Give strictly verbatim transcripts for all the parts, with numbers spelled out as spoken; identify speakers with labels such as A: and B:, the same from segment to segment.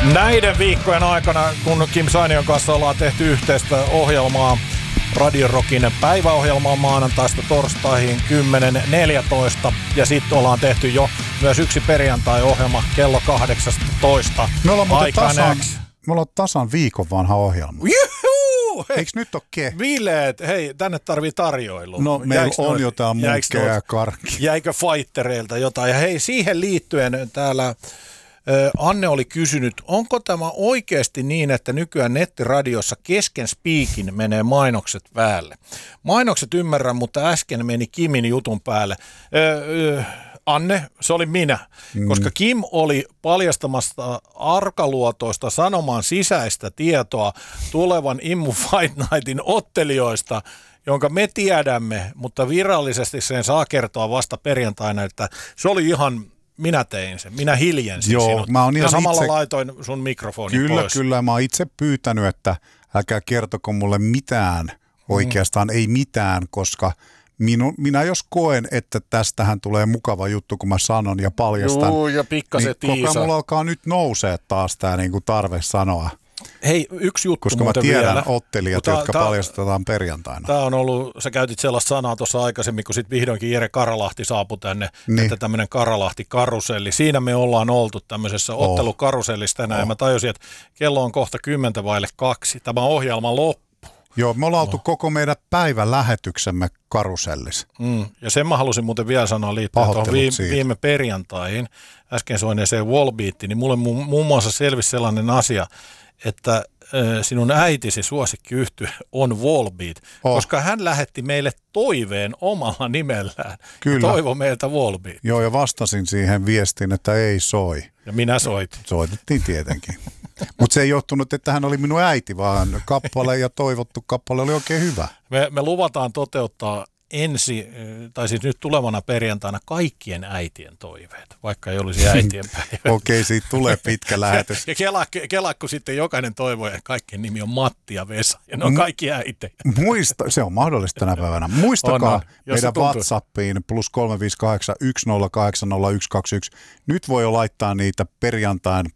A: Näiden viikkojen aikana, kun Kim Sainion kanssa ollaan tehty yhteistä ohjelmaa, Radio Rockin päiväohjelmaa maanantaista torstaihin kymmenen neljätoista ja sitten ollaan tehty jo myös yksi perjantai-ohjelma kello kahdeksantoista.
B: Me ollaan tasan, me ollaan tasan viikon vanha ohjelma.
A: Juhuu!
B: Eikö nyt ole ke?
A: Bileet, hei, tänne tarvii tarjoilu.
B: No meillä jäikö on noit, jotain munkkeja ja karkkia.
A: Jäikö fightereilta jotain? Ja hei, siihen liittyen täällä Anne oli kysynyt, onko tämä oikeasti niin, että nykyään nettiradiossa kesken spiikin menee mainokset päälle? Mainokset ymmärrän, mutta äsken meni Kimin jutun päälle. Öö, Anne, se oli minä, mm. koska Kim oli paljastamassa arkaluotoista sanoman sisäistä tietoa tulevan Immu Fight Nightin ottelijoista, jonka me tiedämme, mutta virallisesti sen saa kertoa vasta perjantaina, että se oli ihan... Minä tein sen. Minä hiljensin
B: Joo,
A: sinut.
B: Mä oon
A: ja samalla
B: itse...
A: laitoin sun mikrofonin
B: kyllä,
A: pois.
B: Kyllä, kyllä. Mä oon itse pyytänyt, että älkää kertoko mulle mitään. Oikeastaan mm. ei mitään, koska minu, minä jos koen, että tästähän tulee mukava juttu, kun mä sanon ja paljastan.
A: Joo, ja pikkasen
B: niin
A: tiisa.
B: Koko mulla alkaa nyt nousee taas tää niinku tarve sanoa.
A: Hei, yksi juttu
B: koska mä tiedän
A: vielä.
B: ottelijat,
A: ta,
B: jotka ta, paljastetaan perjantaina.
A: Tämä on ollut, sä käytit sellaista sanaa tuossa aikaisemmin, kun sitten vihdoinkin Jere Karalahti saapui tänne,
B: niin.
A: että tämmöinen Karalahti-karuselli. Siinä me ollaan oltu tämmöisessä oh. ottelukarusellissa tänään, oh. ja mä tajusin, että kello on kohta kymmentä vaille kaksi. Tämä ohjelma loppu.
B: Joo, me ollaan oltu oh. koko meidän päivän lähetyksemme karusellissa.
A: Mm. Ja sen mä halusin muuten vielä sanoa liittyen tuohon viime, viime perjantaihin, äsken soineeseen Wallbeattiin, niin mulle mu- muun muassa selvisi sellainen asia, että äh, sinun äitisi suosikkiyhtye on Wallbeat, oh. koska hän lähetti meille toiveen omalla nimellään. Kyllä. Toivo meiltä Wallbeat.
B: Joo, ja vastasin siihen viestiin, että ei soi.
A: Ja minä soitin.
B: Soitettiin tietenkin. Mutta se ei johtunut, että hän oli minun äiti, vaan kappale ja toivottu kappale oli oikein hyvä.
A: Me, me luvataan toteuttaa ensi, tai siis nyt tulevana perjantaina kaikkien äitien toiveet, vaikka ei olisi äitien päivä.
B: Okei, okay, siitä tulee pitkä lähetys.
A: Ja kela, kela, kun sitten jokainen toivoo, ja kaikkien nimi on Matti ja Vesa, ja ne on kaikki äitejä.
B: Muista, se on mahdollista tänä päivänä. Muistakaa on, on. meidän WhatsAppiin plus kolme viisi kahdeksan yksi nolla kahdeksan nolla yksi kaksi yksi. Nyt voi jo laittaa niitä perjantain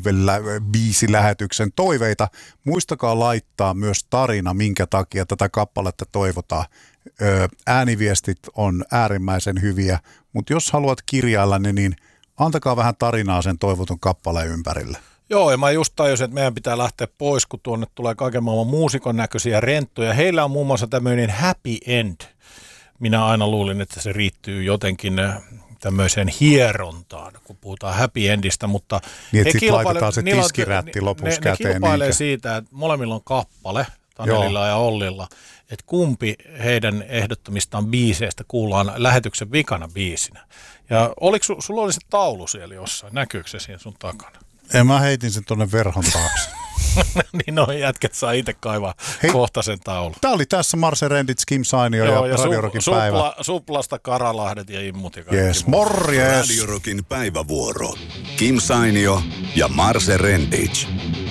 B: toivebiisilähetyksen toiveita. Muistakaa laittaa myös tarina, minkä takia tätä kappaletta toivotaan. Ääniviestit on äärimmäisen hyviä, mutta jos haluat kirjailla ne, niin antakaa vähän tarinaa sen toivotun kappaleen ympärille.
A: Joo, ja mä just tajusin, että meidän pitää lähteä pois, kun tuonne tulee kaiken maailman muusikon näköisiä renttoja. Heillä on muun muassa tämmöinen happy end. Minä aina luulin, että se riittyy jotenkin tämmöiseen hierontaan, kun puhutaan happy endistä, mutta
B: niin, he kilpaile- laitetaan se tiskirätti lopuksi
A: ne,
B: käteen.
A: Ne kilpailee
B: niinkä.
A: siitä, että molemmilla on kappale, Tanelilla Joo. ja Ollilla, että kumpi heidän ehdottomistaan biiseistä kuullaan lähetyksen vikana biisinä. Ja oliko su, sulla oli se taulu siellä jossain, näkyykö se siinä sun takana?
B: En, mä heitin sen tuonne verhon taakse.
A: Niin noin jätket saa itse kaivaa Hei, kohta sen taulu.
B: Tää oli tässä Marse Rendits, Kim Sainio ja, ja Radio Rockin
A: supla,
B: päivä.
A: Suplasta Karalahdet ja Immut ja kaikki.
B: Yes, morjes!
C: Radio Rockin päivävuoro. Kim Sainio ja Marse Rendits.